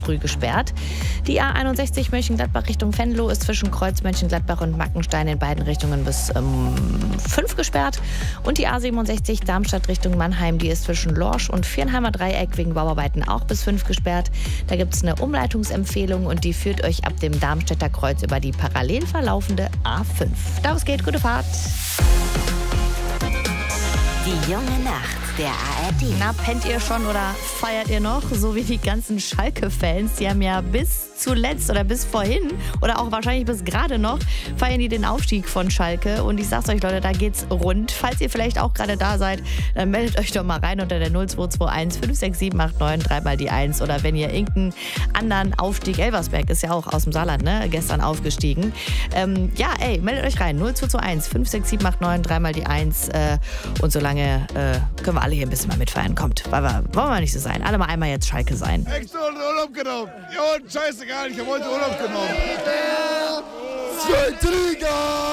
früh gesperrt. Die A61 Mönchengladbach Richtung Venlo ist zwischen Kreuz Mönchengladbach und Mackenstein in beiden Richtungen bis 5 gesperrt. Und die A67 Darmstadt Richtung Mannheim, die ist zwischen Lorsch und Viernheimer Dreieck wegen Bauarbeiten auch bis 5 gesperrt. Da gibt es eine Umleitungsempfehlung und die führt euch ab dem Darmstädter Kreuz über die parallel verlaufende A5. Daraus geht, gute Fahrt. Die junge Nacht der ARD. Na, pennt ihr schon oder feiert ihr noch? So wie die ganzen Schalke-Fans, die haben ja bis zuletzt oder bis vorhin oder auch wahrscheinlich bis gerade noch, feiern die den Aufstieg von Schalke. Und ich sag's euch, Leute, da geht's rund. Falls ihr vielleicht auch gerade da seid, dann meldet euch doch mal rein unter der 0221 567 89 3 mal die 1. Oder wenn ihr irgendeinen anderen Aufstieg, Elversberg ist ja auch aus dem Saarland, ne, gestern aufgestiegen. Meldet euch rein, 0221 567 89 3 mal die 1. Und solange können wir alle hier ein bisschen mal mitfeiern. Kommt, wollen wir nicht so sein. Alle mal einmal jetzt Schalke sein. Extra Urlaub genommen. Ja, scheißegal, ich habe heute Urlaub genommen. Zweite Liga!